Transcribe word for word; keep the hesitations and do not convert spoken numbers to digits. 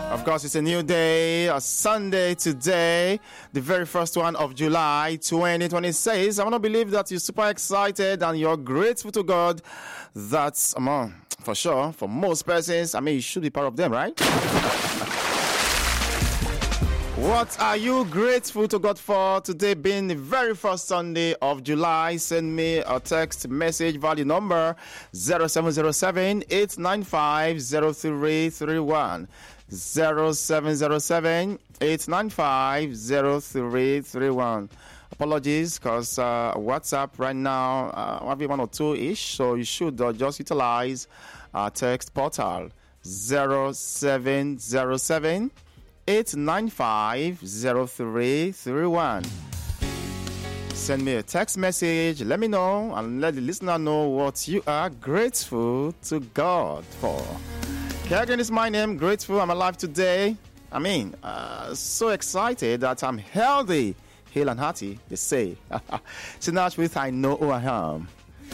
Of course, it's a new day, a Sunday today, the very first one of July twenty twenty-six. I want to believe that you're super excited and you're grateful to God. That's, um, uh, for sure, for most persons, I mean, you should be part of them, right? What are you grateful to God for today being the very first Sunday of July? Send me a text message, value number zero seven zero seven, eight nine five, zero three three one. zero seven zero seven, eight nine five, zero three three one. Apologies, because uh, WhatsApp right now, uh, maybe one or two-ish, so you should uh, just utilize our text portal zero seven zero seven, eight nine five, zero three three one. Send me a text message, let me know, and let the listener know what you are grateful to God for. Kerrigan is my name, grateful I'm alive today. I mean, uh, so excited that I'm healthy, hale and hearty, they say. Sinach with I know who I am.